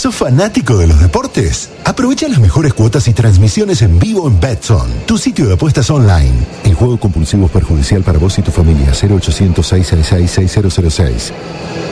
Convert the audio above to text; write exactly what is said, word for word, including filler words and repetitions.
¿Sos fanático de los deportes? Aprovecha las mejores cuotas y transmisiones en vivo en Betson, tu sitio de apuestas online. El juego compulsivo es perjudicial para vos y tu familia. cero ochocientos, seiscientos sesenta y seis, seis cero cero seis.